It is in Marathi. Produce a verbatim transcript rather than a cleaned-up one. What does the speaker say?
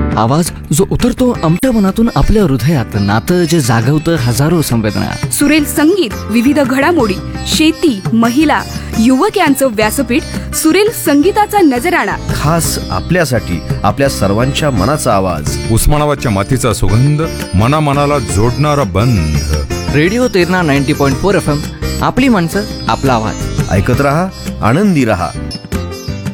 आवाज जो उतरतो आमच्या मनातून आपल्या हृदयात, नातं जे जागवतं हजारो संवेदना. सुरेल संगीत, विविध घडामोडी, शेती, महिला, युवक यांचं व्यासपीठ. सुरेल संगीताचा नजराणा खास आपल्यासाठी, आपल्या सर्वांच्या मनाचा आवाज. उस्मानाबादच्या मातीचा सुगंध, मनामनाला जोडणारा बंध. Radio Terna ninety point four F M, आपली माणसं, आपला आवाज. ऐकत रहा, आनंदी रहा.